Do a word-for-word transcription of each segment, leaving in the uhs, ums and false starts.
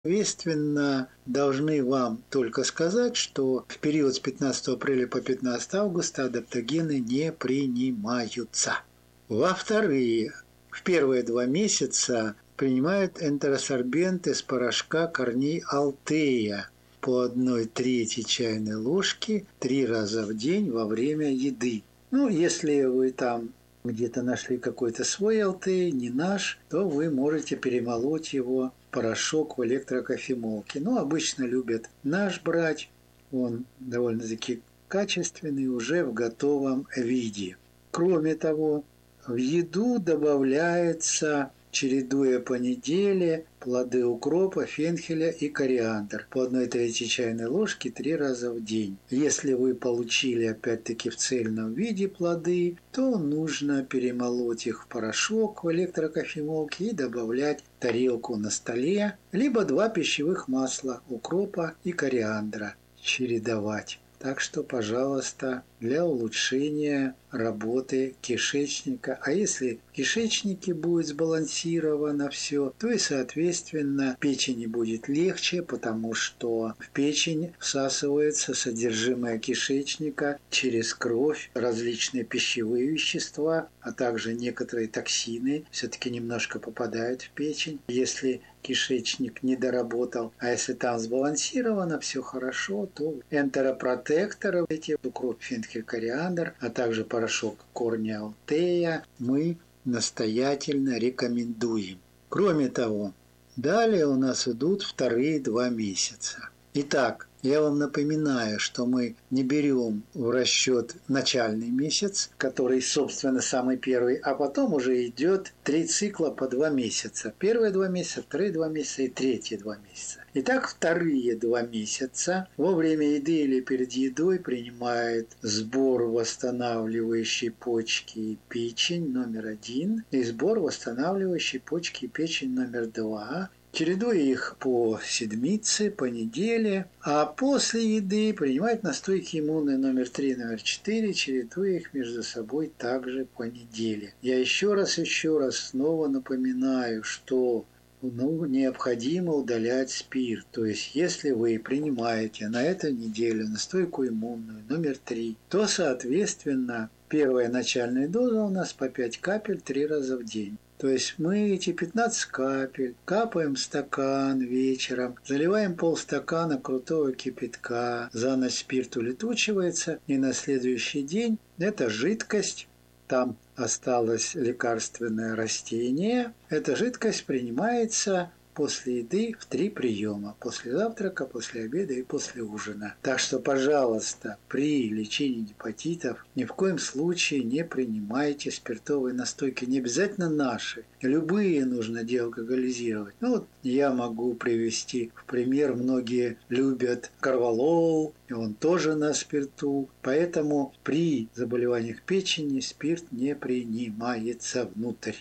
Соответственно, должны вам только сказать, что в период с пятнадцатого апреля по пятнадцатое августа адаптогены не принимаются. Во-вторых, в первые два месяца принимают энтеросорбент из порошка корней алтея по одной трети чайной ложки три раза в день во время еды. Ну, если вы там где-то нашли какой-то свой алтей, не наш, то вы можете перемолоть его порошок в электрокофемолке. Но обычно любят наш брать, он довольно-таки качественный, уже в готовом виде. Кроме того, в еду добавляется, чередуя по неделе, плоды укропа, фенхеля и кориандр по одной трети чайной ложки три раза в день. Если вы получили опять-таки в цельном виде плоды, то нужно перемолоть их в порошок в электрокофемолке и добавлять в тарелку на столе, либо два пищевых масла укропа и кориандра чередовать. Так что, пожалуйста, для улучшения работы кишечника. А если в кишечнике будет сбалансировано все, то и, соответственно, печени будет легче, потому что в печень всасывается содержимое кишечника через кровь, различные пищевые вещества, а также некоторые токсины все-таки немножко попадают в печень. Если кишечник не доработал, а если там сбалансировано, все хорошо, то энтеропротекторы, эти укроп, фенхель, кориандр, а также порошок корня алтея мы настоятельно рекомендуем. Кроме того, далее у нас идут вторые два месяца. Итак, я вам напоминаю, что мы не берем в расчет начальный месяц, который, собственно, самый первый, а потом уже идет три цикла по два месяца. Первые два месяца, вторые два месяца и третьи два месяца. Итак, вторые два месяца во время еды или перед едой принимает сбор восстанавливающей почки и печень номер один и сбор восстанавливающей почки и печень номер два. Чередуя их по седмице, по неделе, а после еды принимать настойки иммунные номер три, номер четыре, чередуя их между собой также по неделе. Я еще раз, еще раз снова напоминаю, что ну, необходимо удалять спирт. То есть, если вы принимаете на эту неделю настойку иммунную номер три, то, соответственно, первая начальная доза у нас по пять капель три раза в день. То есть мы эти пятнадцать капель капаем в стакан вечером, заливаем полстакана крутого кипятка, за ночь спирт улетучивается, и на следующий день эта жидкость, там осталось лекарственное растение, эта жидкость принимается после еды в три приема. После завтрака, после обеда и после ужина. Так что, пожалуйста, при лечении гепатитов ни в коем случае не принимайте спиртовые настойки. Не обязательно наши. Любые нужно деалкоголизировать. Ну вот я могу привести в пример. Многие любят корвалол, и он тоже на спирту. Поэтому при заболеваниях печени спирт не принимается внутрь.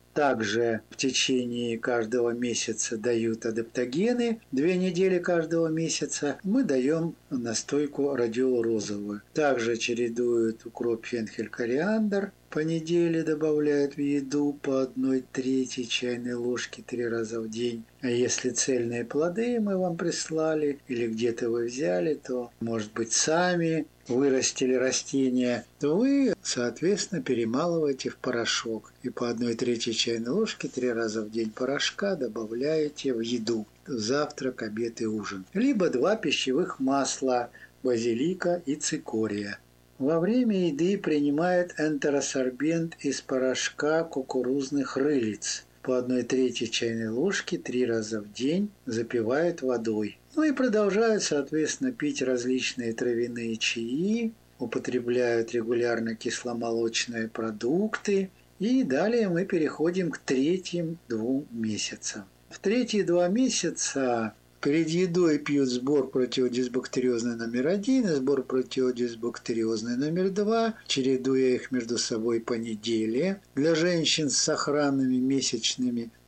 Также в течение каждого месяца дают адаптогены, две недели каждого месяца мы даем настойку радиол розовую. Также чередуют укроп, фенхель, кориандр, по неделе добавляют в еду по одной трети чайной ложки три раза в день. А если цельные плоды мы вам прислали или где-то вы взяли, то, может быть, сами вырастили растения, то вы, соответственно, перемалываете в порошок. И по одной трети чайной ложки три раза в день порошка добавляете в еду. Завтрак, обед и ужин. Либо два пищевых масла базилика и цикория. Во время еды принимает энтеросорбент из порошка кукурузных рылиц. По одной трети чайной ложки три раза в день запивают водой. Ну и продолжают, соответственно, пить различные травяные чаи, употребляют регулярно кисломолочные продукты. И далее мы переходим к третьим двум месяцам. В третьи два месяца перед едой пьют сбор противодисбактериозный номер один и сбор противодисбактериозный номер два, чередуя их между собой по неделе. Для женщин с сохранными месячными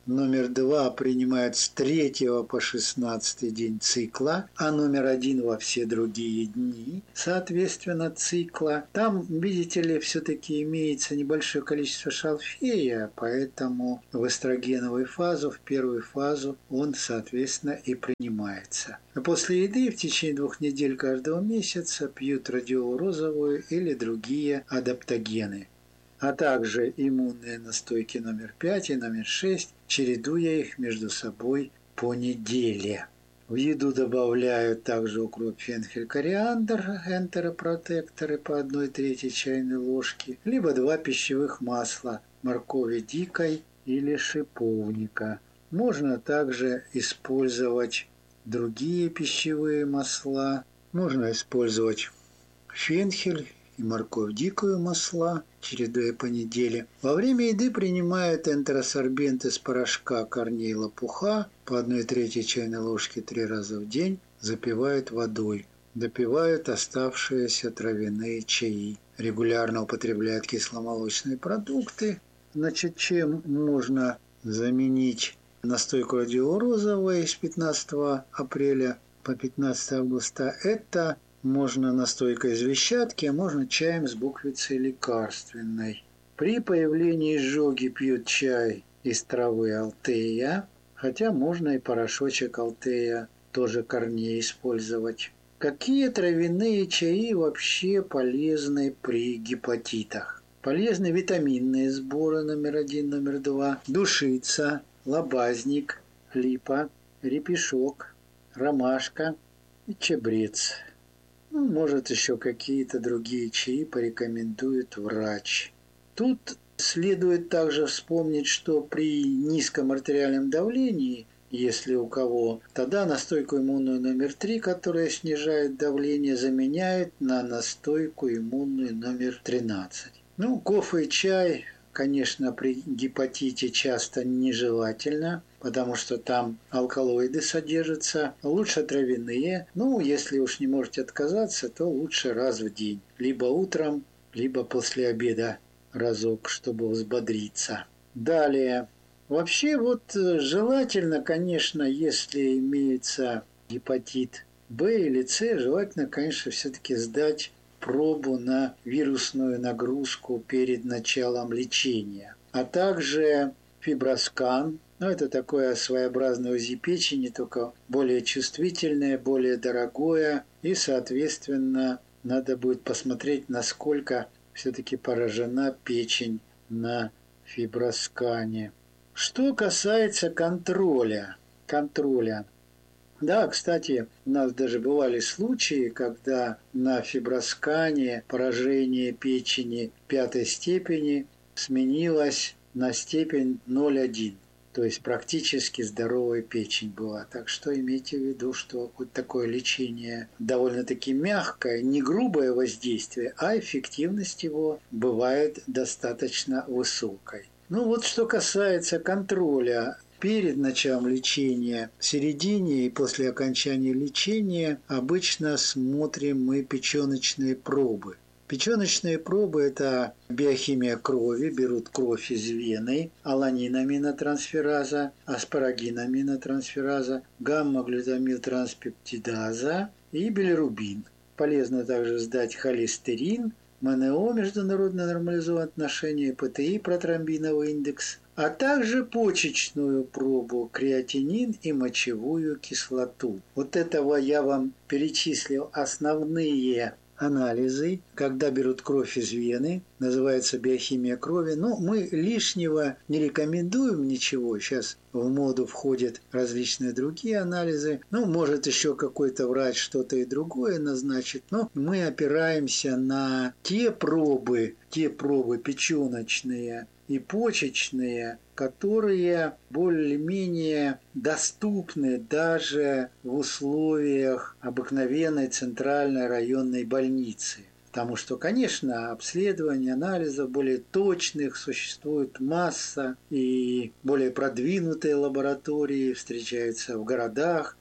номер два принимают с третьего по шестнадцатый день цикла, а номер один во все другие дни, соответственно, цикла. Там, видите ли, все-таки имеется небольшое количество шалфея, поэтому в эстрогеновую фазу, в первую фазу, он, соответственно, и принимается. А после еды в течение двух недель каждого месяца пьют радиолу розовую или другие адаптогены, а также иммунные настойки номер пять и номер шесть, чередуя их между собой по неделе. В еду добавляют также укроп, фенхель, кориандр, энтеропротекторы по одной трети чайной ложки, либо два пищевых масла моркови дикой или шиповника. Можно также использовать другие пищевые масла. Можно использовать фенхель и морковь дикую масла, чередуя по неделе. Во время еды принимают энтеросорбент из порошка корней лопуха по одной трети чайной ложки три раза в день, запивают водой. Допивают оставшиеся травяные чаи. Регулярно употребляют кисломолочные продукты. Значит, чем можно заменить настойку радиолы розовой с пятнадцатого апреля по пятнадцатое августа? Это можно настойкой из вещатки, а можно чаем с буквицей лекарственной. При появлении изжоги пьют чай из травы алтея, хотя можно и порошочек алтея, тоже корней, использовать. Какие травяные чаи вообще полезны при гепатитах? Полезны витаминные сборы номер один, номер два, душица, лобазник, липа, репешок, ромашка и чабрец. Ну, может, еще какие-то другие чаи порекомендует врач. Тут следует также вспомнить, что при низком артериальном давлении, если у кого, тогда настойку иммунную номер три, которая снижает давление, заменяют на настойку иммунную номер тринадцать. Ну, кофе и чай, конечно, при гепатите часто нежелательно, потому что там алкалоиды содержатся, лучше травяные. Ну, если уж не можете отказаться, то лучше раз в день. Либо утром, либо после обеда разок, чтобы взбодриться. Далее. Вообще вот желательно, конечно, если имеется гепатит Б или С, желательно, конечно, все-таки сдать пробу на вирусную нагрузку перед началом лечения. А также фиброскан. Ну, это такое своеобразное УЗИ печени, только более чувствительное, более дорогое. И, соответственно, надо будет посмотреть, насколько все-таки поражена печень на фиброскане. Что касается контроля. Контроля. Да, кстати, у нас даже бывали случаи, когда на фиброскане поражение печени пятой степени сменилось на степень ноль целых одна десятая. То есть практически здоровая печень была. Так что имейте в виду, что вот такое лечение довольно-таки мягкое, не грубое воздействие, а эффективность его бывает достаточно высокой. Ну вот что касается контроля. Перед началом лечения, в середине и после окончания лечения обычно смотрим мы печеночные пробы. Печеночные пробы – это биохимия крови, берут кровь из вены, аланинаминотрансфераза, аспарагинаминотрансфераза, гамма-глютамилтранспептидаза и билирубин. Полезно также сдать холестерин, МНО, международное нормализованное отношение, ПТИ, протромбиновый индекс, а также почечную пробу, креатинин и мочевую кислоту. Вот этого я вам перечислил основные анализы, когда берут кровь из вены, называется биохимия крови. Но мы лишнего не рекомендуем ничего. Сейчас в моду входят различные другие анализы. Ну, может, еще какой-то врач что-то и другое назначит. Но мы опираемся на те пробы, те пробы печеночные и почечные, которые более-менее доступны даже в условиях обыкновенной центральной районной больницы. Потому что, конечно, обследования, анализов более точных существует масса, и более продвинутые лаборатории встречаются в городах,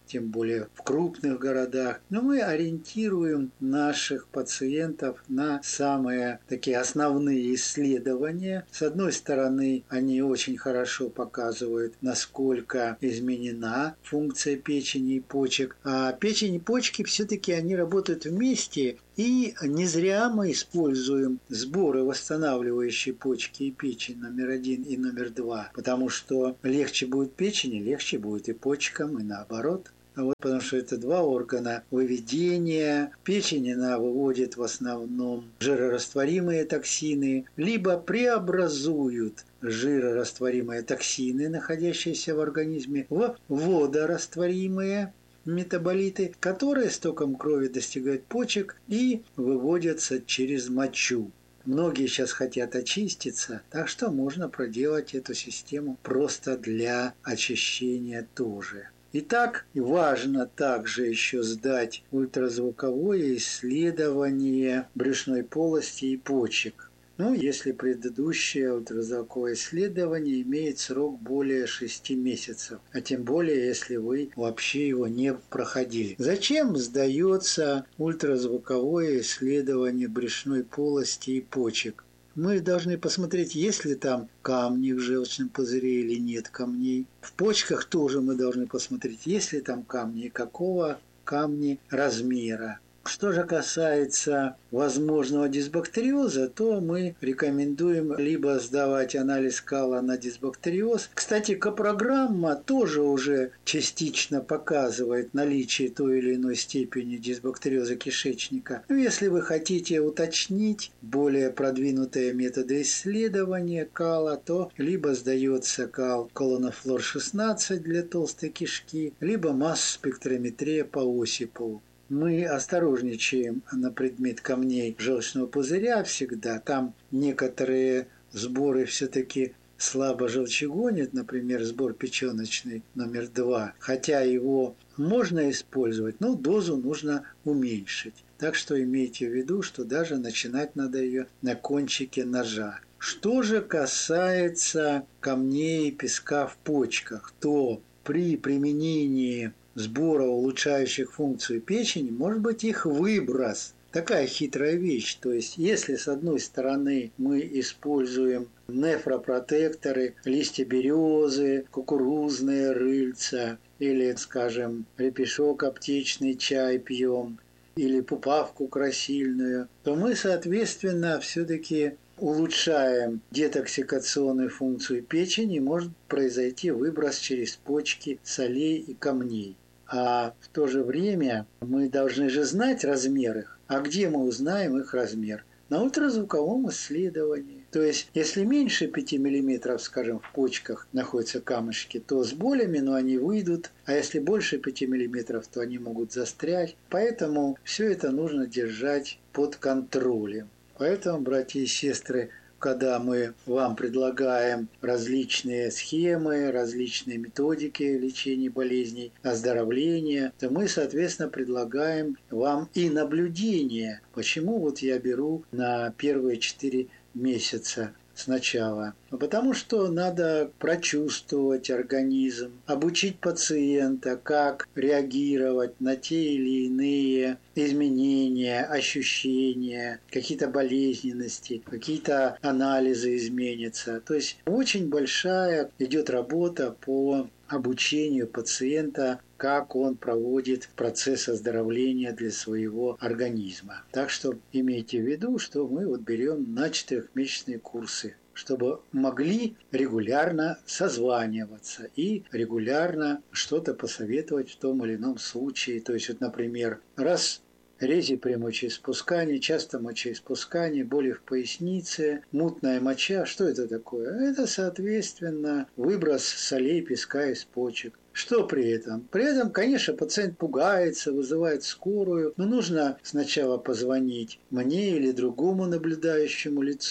тем более в крупных городах. Но мы ориентируем наших пациентов на самые такие основные исследования. С одной стороны, они очень хорошо показывают, насколько изменена функция печени и почек. А печень и почки все-таки они работают вместе. И не зря мы используем сборы, восстанавливающие почки и печень номер один и номер два, потому что легче будет печени, легче будет и почкам, и наоборот. А вот потому что это два органа выведения. Печень она выводит в основном жирорастворимые токсины, либо преобразуют жирорастворимые токсины, находящиеся в организме, в водорастворимые метаболиты, которые с током крови достигают почек и выводятся через мочу. Многие сейчас хотят очиститься, так что можно проделать эту систему просто для очищения тоже. Итак, важно также еще сдать ультразвуковое исследование брюшной полости и почек. Ну, если предыдущее ультразвуковое исследование имеет срок более шести месяцев, а тем более, если вы вообще его не проходили. Зачем сдается ультразвуковое исследование брюшной полости и почек? Мы должны посмотреть, есть ли там камни в желчном пузыре или нет камней. В почках тоже мы должны посмотреть, есть ли там камни и какого камни размера. Что же касается возможного дисбактериоза, то мы рекомендуем либо сдавать анализ кала на дисбактериоз. Кстати, капрограмма тоже уже частично показывает наличие той или иной степени дисбактериоза кишечника. Но если вы хотите уточнить более продвинутые методы исследования кала, то либо сдается кал колонофлор шестнадцать для толстой кишки, либо масс-спектрометрия по Осипову. Мы осторожничаем на предмет камней желчного пузыря всегда. Там некоторые сборы все-таки слабо желчегонят, например, сбор печеночный номер два. Хотя его можно использовать, но дозу нужно уменьшить. Так что имейте в виду, что даже начинать надо ее на кончике ножа. Что же касается камней и песка в почках, то при применении сбора, улучшающих функцию печени, может быть их выброс. Такая хитрая вещь. То есть, если с одной стороны мы используем нефропротекторы, листья березы, кукурузные рыльца, или, скажем, репешок аптечный чай пьем, или пупавку красильную, то мы, соответственно, все-таки улучшаем детоксикационную функцию печени, может произойти выброс через почки солей и камней. А в то же время мы должны же знать размер их. А где мы узнаем их размер? На ультразвуковом исследовании. То есть, если меньше пяти миллиметров, скажем, в почках находятся камушки, то с болями, но они выйдут. А если больше пяти миллиметров, то они могут застрять. Поэтому все это нужно держать под контролем. Поэтому, братья и сестры, когда мы вам предлагаем различные схемы, различные методики лечения болезней, оздоровления, то мы, соответственно, предлагаем вам и наблюдение. Почему вот я беру на первые четыре месяца сначала? Потому что надо прочувствовать организм, обучить пациента, как реагировать на те или иные изменения, ощущения, какие-то болезненности, какие-то анализы изменятся. То есть очень большая идет работа по обучению пациента, как он проводит процесс оздоровления для своего организма. Так что имейте в виду, что мы вот берем на четырехмесячные курсы, чтобы могли регулярно созваниваться и регулярно что-то посоветовать в том или ином случае. То есть, вот, например, раз рези при мочеиспускании, часто мочеиспускание, боли в пояснице, мутная моча. Что это такое? Это, соответственно, выброс солей, песка из почек. Что при этом? При этом, конечно, пациент пугается, вызывает скорую, но нужно сначала позвонить мне или другому наблюдающему лицу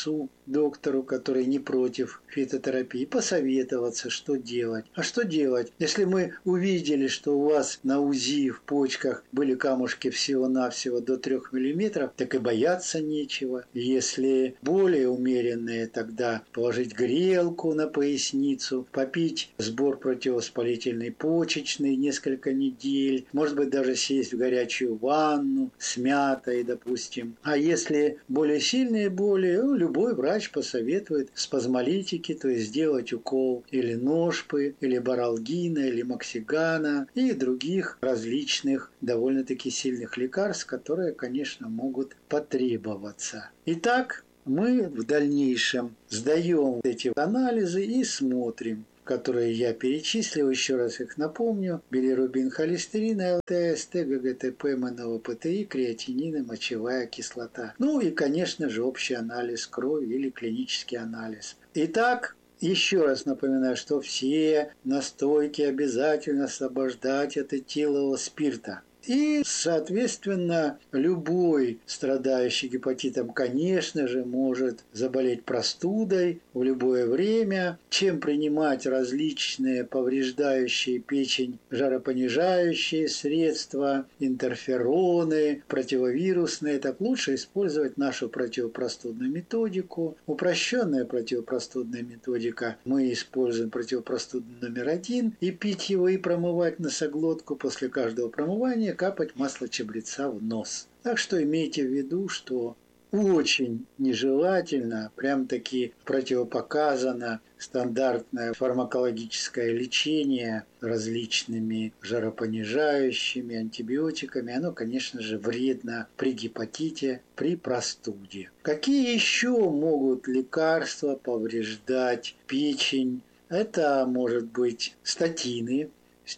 доктору, который не против фитотерапии, посоветоваться, что делать. А что делать, если мы увидели, что у вас на УЗИ в почках были камушки всего-навсего до трех миллиметров, так и бояться нечего. Если более умеренные, тогда положить грелку на поясницу, попить сбор противовоспалительный почечный несколько недель, может быть, даже сесть в горячую ванну с мятой, допустим. А если более сильные боли, ну, любой врач посоветует спазмолитики, то есть сделать укол или ножпы, или баралгина, или моксигана и других различных довольно-таки сильных лекарств, которые, конечно, могут потребоваться. Итак, мы в дальнейшем сдаем эти анализы и смотрим, которые я перечислил, еще раз их напомню: билирубин, холестерин, ЛТС, ГГТП, МНО-ПТИ, креатинин и мочевая кислота. Ну и, конечно же, общий анализ крови или клинический анализ. Итак, еще раз напоминаю, что все настойки обязательно освобождать от этилового спирта. И, соответственно, любой страдающий гепатитом, конечно же, может заболеть простудой в любое время. Чем принимать различные повреждающие печень жаропонижающие средства, интерфероны, противовирусные, так лучше использовать нашу противопростудную методику. Упрощенная противопростудная методика. Мы используем противопростудный номер один, и пить его и промывать носоглотку после каждого промывания, капать масло чабреца в нос. Так что имейте в виду, что очень нежелательно, прям-таки противопоказано стандартное фармакологическое лечение различными жаропонижающими антибиотиками. Оно, конечно же, вредно при гепатите, при простуде. Какие еще могут лекарства повреждать печень? Это может быть статины,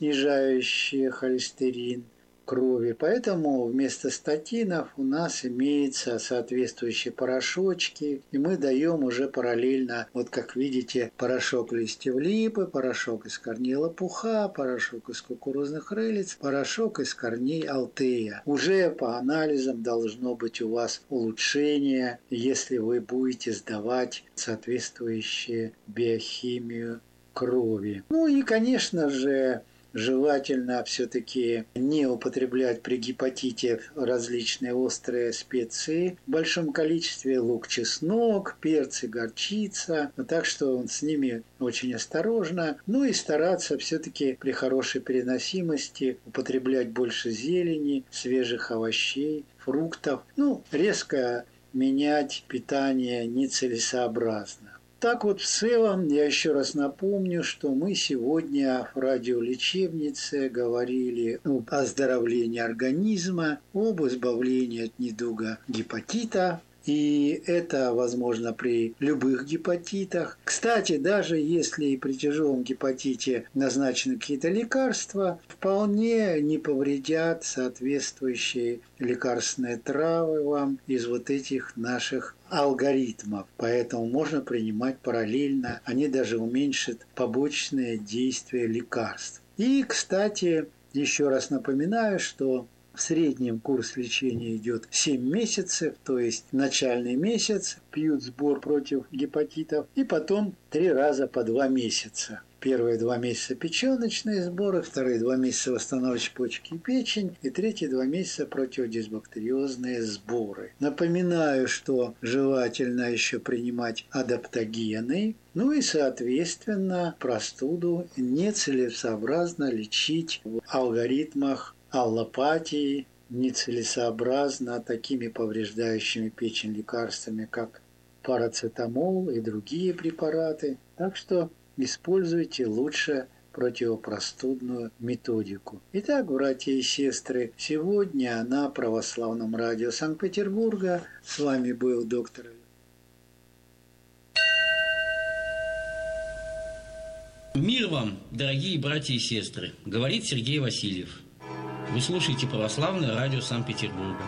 снижающие холестерин крови. Поэтому вместо статинов у нас имеются соответствующие порошочки, и мы даем уже параллельно, вот как видите, порошок листьев липы, порошок из корней лопуха, порошок из кукурузных рылиц, порошок из корней алтея. Уже по анализам должно быть у вас улучшение, если вы будете сдавать соответствующую биохимию крови. Ну и, конечно же, желательно все-таки не употреблять при гепатите различные острые специи в большом количестве: лук, чеснок, перцы, горчица. Так что с ними очень осторожно. Ну и стараться все-таки при хорошей переносимости употреблять больше зелени, свежих овощей, фруктов. Ну, резко менять питание нецелесообразно. Так вот, в целом, я еще раз напомню, что мы сегодня в радиолечебнице говорили об оздоровлении организма, об избавлении от недуга гепатита. И это возможно при любых гепатитах. Кстати, даже если при тяжелом гепатите назначены какие-то лекарства, вполне не повредят соответствующие лекарственные травы вам из вот этих наших алгоритмов. Поэтому можно принимать параллельно. Они даже уменьшат побочные действия лекарств. И, кстати, еще раз напоминаю, что в среднем курс лечения идет семь месяцев, то есть начальный месяц пьют сбор против гепатитов, и потом три раза по два месяца. Первые два месяца печеночные сборы, вторые два месяца восстанавливающие почки и печень, и третьи два месяца противодисбактериозные сборы. Напоминаю, что желательно еще принимать адаптогены, ну и, соответственно, простуду нецелесообразно лечить в алгоритмах аллопатии, нецелесообразно такими повреждающими печень лекарствами, как парацетамол и другие препараты. Так что используйте лучше противопростудную методику. Итак, братья и сестры, сегодня на Православном радио Санкт-Петербурга с вами был доктор. Мир вам, дорогие братья и сестры, говорит Сергей Васильев. Вы слушаете Православное радио Санкт-Петербурга.